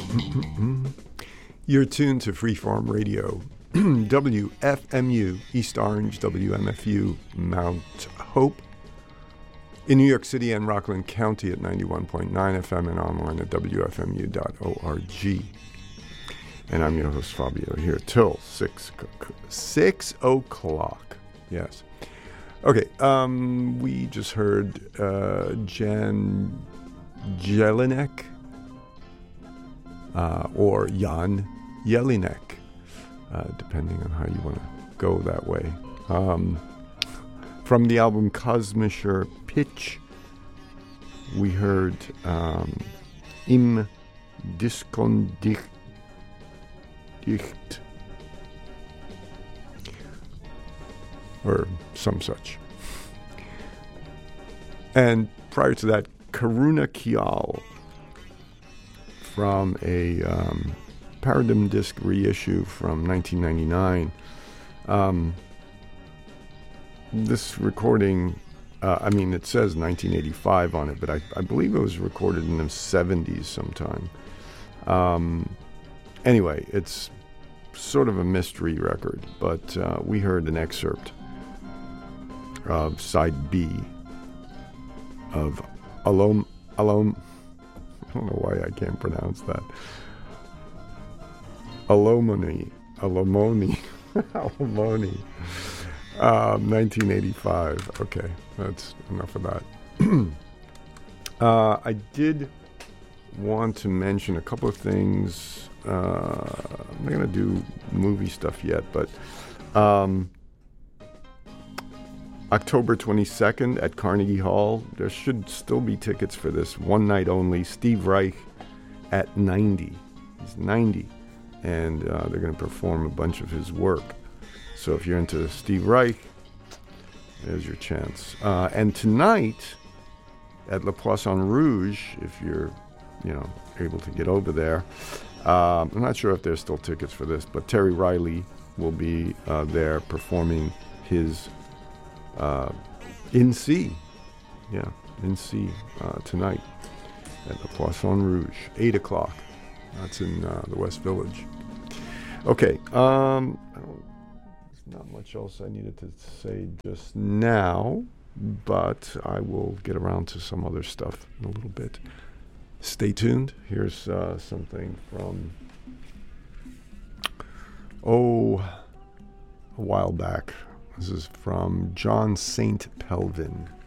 You're tuned to Freeform Radio, WFMU, East Orange, WMFU, Mount Hope, in New York City and Rockland County at 91.9 FM and online at WFMU.org. And I'm your host, Fabio, here till 6 o'clock. Yes. Okay, we just heard Jan Jelinek, or Jan Jelinek, depending on how you want to go that way. From the album Kosmischer Pitch, we heard Im Diskondicht, or some such. And prior to that, Karuna Kial, from a Paradigm Disc reissue from 1999. This recording, it says 1985 on it, but I believe it was recorded in the 70s sometime. Anyway, it's sort of a mystery record, but we heard an excerpt of side B of Alom. I don't know why I can't pronounce that. Alomoni, 1985. Okay, that's enough of that. I did want to mention a couple of things. I'm not going to do movie stuff yet, but October 22nd at Carnegie Hall, there should still be tickets for this one night only. Steve Reich at 90. He's 90. And they're going to perform a bunch of his work. So if you're into Steve Reich, there's your chance. And tonight at Le Poisson Rouge, if you're, able to get over there, I'm not sure if there's still tickets for this, but Terry Riley will be there performing his In C. Yeah, In C tonight at Le Poisson Rouge, 8 o'clock. That's in the West Village. Okay, there's not much else I needed to say just now, but I will get around to some other stuff in a little bit. Stay tuned. Here's something from, a while back. This is from John St. Pelvin.